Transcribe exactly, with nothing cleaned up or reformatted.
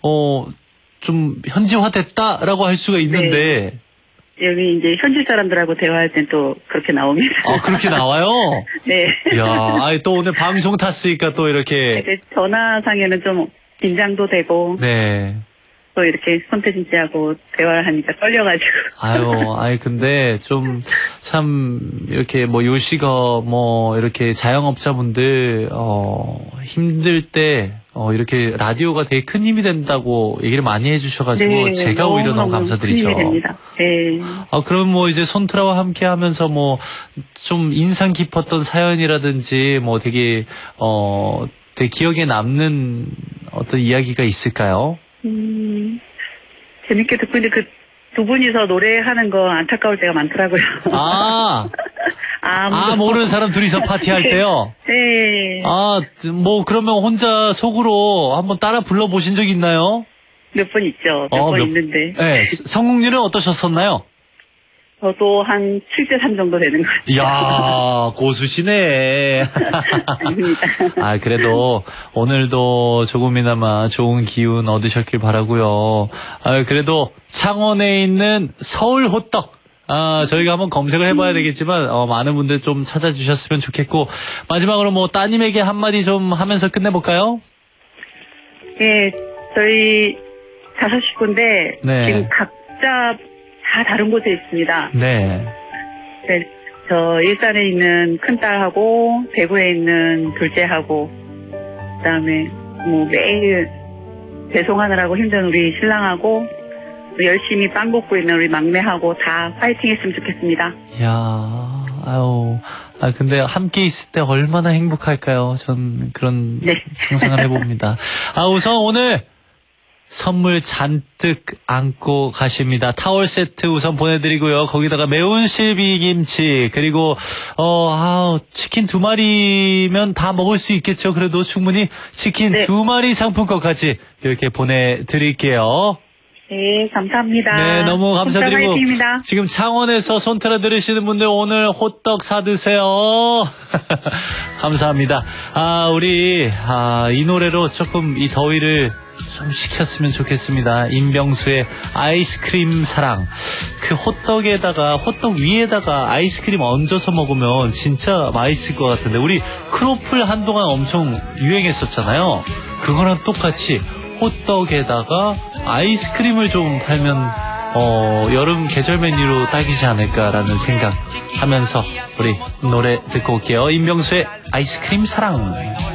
어, 좀 현지화됐다라고 할 수가 있는데. 네. 여기 이제 현지 사람들하고 대화할 땐 또 그렇게 나옵니다. 아, 그렇게 나와요? 네. 이야, 아이, 또 오늘 방송 탔으니까 또 이렇게. 이제 전화상에는 좀 긴장도 되고. 네. 또 이렇게 손태진 씨하고 대화를 하니까 떨려가지고. 아유, 아이, 근데 좀, 참, 이렇게 뭐 요식업, 뭐, 이렇게 자영업자분들, 어, 힘들 때, 어, 이렇게 라디오가 되게 큰 힘이 된다고 얘기를 많이 해주셔가지고, 네, 제가 너무, 오히려 너무 감사드리죠. 힘이 됩니다. 네. 아, 그럼 뭐 이제 손트라와 함께 하면서 뭐, 좀 인상 깊었던 사연이라든지, 뭐 되게, 어, 되게 기억에 남는 어떤 이야기가 있을까요? 음, 재밌게 듣고 있는데 그 두 분이서 노래하는 거 안타까울 때가 많더라고요. 아, 아, 아, 모르는 사람 둘이서 파티할 때요? 네. 아, 뭐, 그러면 혼자 속으로 한번 따라 불러보신 적 있나요? 몇 번 있죠. 몇 어, 번 몇- 있는데. 네, 성공률은 어떠셨었나요? 저도 한 칠 대 삼 정도 되는 것 같아요. 이야, 고수시네. 아닙니다. 아, 그래도 오늘도 조금이나마 좋은 기운 얻으셨길 바라고요. 아, 그래도 창원에 있는 서울 호떡. 아, 저희가 한번 검색을 해봐야 되겠지만, 어, 많은 분들 좀 찾아주셨으면 좋겠고, 마지막으로 뭐 따님에게 한마디 좀 하면서 끝내볼까요? 예, 저희 다섯 식구인데 네. 지금 각자 다 다른 곳에 있습니다. 네. 네, 저 일산에 있는 큰딸하고 대구에 있는 둘째하고 그다음에 뭐 매일 배송하느라고 힘든 우리 신랑하고 열심히 빵 굽고 있는 우리 막내하고 다 파이팅했으면 좋겠습니다. 이야, 아유, 아, 근데 함께 있을 때 얼마나 행복할까요? 전 그런 네. 상상을 해봅니다. 아, 우선 오늘 선물 잔뜩 안고 가십니다. 타월 세트 우선 보내드리고요. 거기다가 매운 실비김치, 그리고, 어, 아, 치킨 두 마리면 다 먹을 수 있겠죠. 그래도 충분히 치킨 네. 두 마리 상품권까지 이렇게 보내드릴게요. 네, 감사합니다. 네, 너무 감사드리고. 파이팅입니다. 지금 창원에서 손트라 들으시는 분들 오늘 호떡 사드세요. 감사합니다. 아, 우리, 아, 이 노래로 조금 이 더위를 좀 식혔으면 좋겠습니다. 임병수의 아이스크림 사랑. 그 호떡에다가, 호떡 위에다가 아이스크림 얹어서 먹으면 진짜 맛있을 것 같은데. 우리 크로플 한동안 엄청 유행했었잖아요. 그거랑 똑같이 호떡에다가 아이스크림을 좀 팔면 어 여름 계절 메뉴로 딱이지 않을까라는 생각하면서 우리 노래 듣고 올게요. 임병수의 아이스크림 사랑.